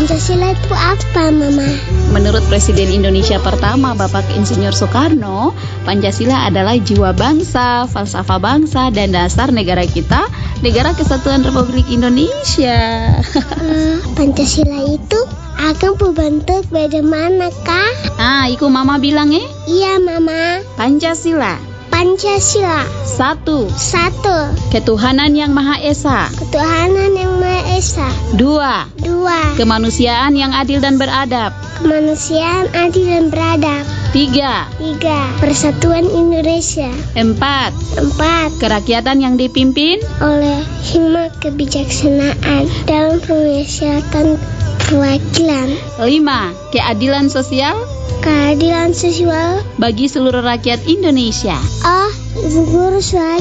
Pancasila itu apa, Mama? Menurut Presiden Indonesia pertama, Bapak Insinyur Soekarno, Pancasila adalah jiwa bangsa, falsafah bangsa, dan dasar negara kita, Negara Kesatuan Republik Indonesia. Pancasila itu akan berbentuk bagaimana, Kak? Iku Mama bilang Iya, Mama. Pancasila. Pancasila. Satu, Satu, ketuhanan yang Maha Esa. ketuhanan yang Maha Esa. Dua, Dua, kemanusiaan yang adil dan beradab. kemanusiaan adil dan beradab. Tiga, Tiga, persatuan Indonesia. empat, Empat, kerakyatan yang dipimpin oleh hikmat kebijaksanaan dalam penyelesaian perwakilan. lima, keadilan sosial Keadilan sosial. bagi seluruh rakyat Indonesia. Oh, Ibu Guru